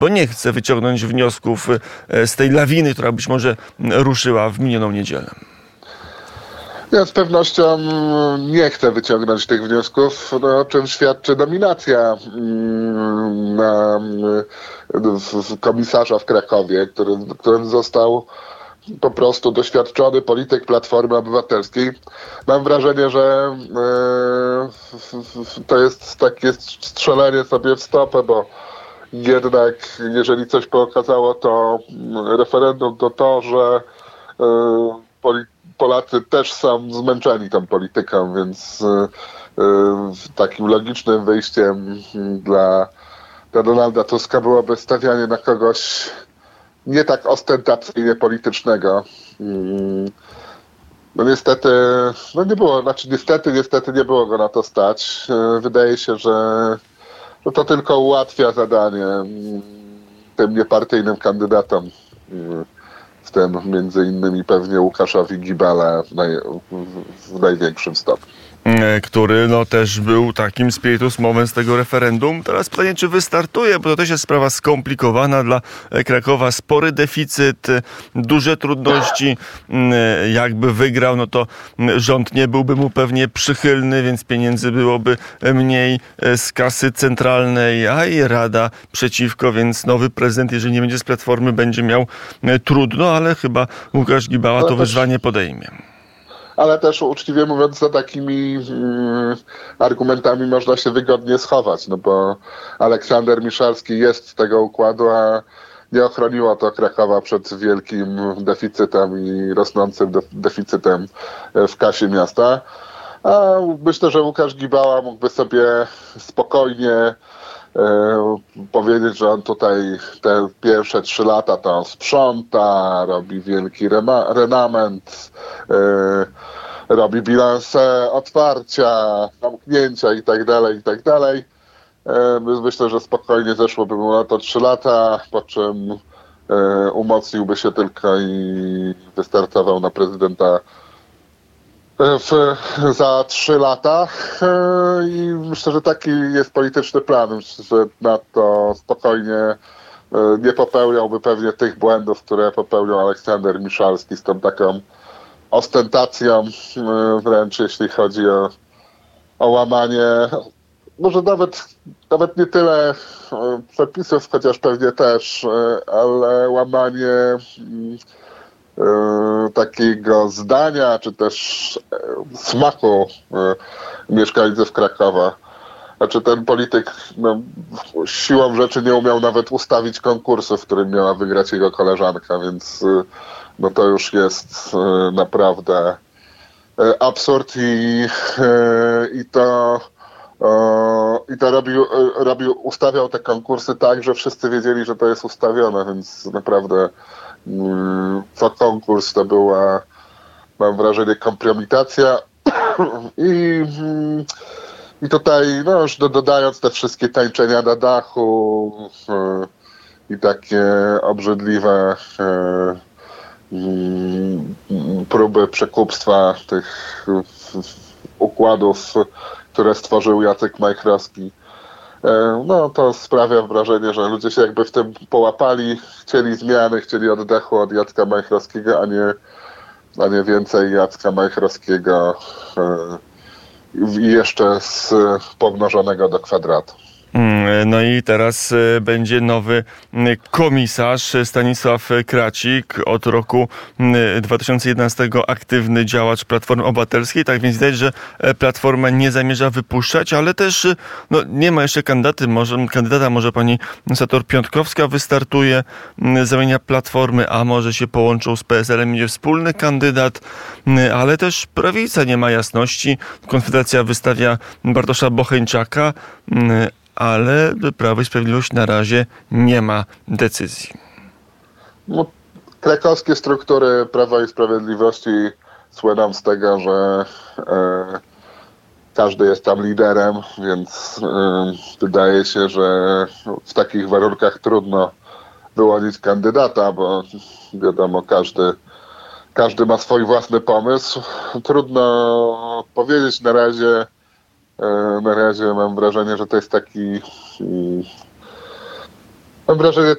bo nie chce wyciągnąć wniosków z tej lawiny, która być może ruszyła w minioną niedzielę. Ja z pewnością nie chcę wyciągnąć tych wniosków, o czym świadczy nominacja komisarza w Krakowie, którym został po prostu doświadczony polityk Platformy Obywatelskiej. Mam wrażenie, że to jest takie strzelenie sobie w stopę, bo jednak jeżeli coś pokazało to referendum, to że Polacy też są zmęczeni tą polityką, więc takim logicznym wyjściem dla Donalda Tuska byłoby stawianie na kogoś nie tak ostentacyjnie politycznego. No niestety, nie było, niestety nie było go na to stać. Wydaje się, że to tylko ułatwia zadanie tym niepartyjnym kandydatom, w tym między innymi pewnie Łukaszowi Gibale w największym stopniu. Który też był takim spiritus movens z tego referendum. Teraz pytanie, czy wystartuje, bo to też jest sprawa skomplikowana dla Krakowa. Spory deficyt, duże trudności. Jakby wygrał, to rząd nie byłby mu pewnie przychylny, więc pieniędzy byłoby mniej z kasy centralnej, a i Rada przeciwko, więc nowy prezydent, jeżeli nie będzie z Platformy, będzie miał trudno, ale chyba Łukasz Gibała to wyzwanie podejmie. Ale też uczciwie mówiąc, za takimi argumentami można się wygodnie schować, bo Aleksander Miszalski jest z tego układu, a nie ochroniło to Krakowa przed wielkim deficytem i rosnącym deficytem w kasie miasta. A myślę, że Łukasz Gibała mógłby sobie spokojnie powiedzieć, że on tutaj te pierwsze 3 lata to on sprząta, robi wielki renament, robi bilanse otwarcia, zamknięcia i tak dalej. Myślę, że spokojnie zeszłoby mu na to 3 lata, po czym umocniłby się tylko i wystartował na prezydenta za 3 lata i myślę, że taki jest polityczny plan, że na to spokojnie nie popełniałby pewnie tych błędów, które popełniał Aleksander Miszalski z tą taką ostentacją, wręcz jeśli chodzi o łamanie, może nawet nie tyle przepisów, chociaż pewnie też, ale łamanie takiego zdania, czy też smaku mieszkańców Krakowa. Znaczy ten polityk siłą rzeczy nie umiał nawet ustawić konkursu, w którym miała wygrać jego koleżanka, więc to już jest naprawdę absurd i to ustawiał te konkursy tak, że wszyscy wiedzieli, że to jest ustawione, więc naprawdę co konkurs to była, mam wrażenie, kompromitacja i tutaj już dodając te wszystkie tańczenia na dachu i takie obrzydliwe próby przekupstwa tych układów, które stworzył Jacek Majchrowski, to sprawia wrażenie, że ludzie się jakby w tym połapali, chcieli zmiany, chcieli oddechu od Jacka Majchrowskiego, a nie więcej Jacka Majchrowskiego i jeszcze pomnożonego do kwadratu. No i teraz będzie nowy komisarz Stanisław Kracik, od roku 2011 aktywny działacz Platformy Obywatelskiej. Tak więc widać, że Platforma nie zamierza wypuszczać, ale też nie ma jeszcze kandydata. Może pani senator Piątkowska wystartuje z ramienia Platformy, a może się połączą z PSL-em, będzie wspólny kandydat, ale też Prawica nie ma jasności. Konfederacja wystawia Bartosza Bocheńczaka, ale Prawo i Sprawiedliwość na razie nie ma decyzji. Krakowskie struktury Prawa i Sprawiedliwości słyną z tego, że każdy jest tam liderem, więc wydaje się, że w takich warunkach trudno wyłonić kandydata, bo wiadomo, każdy ma swój własny pomysł. Trudno powiedzieć na razie. Na razie mam wrażenie, że to jest taki mam wrażenie,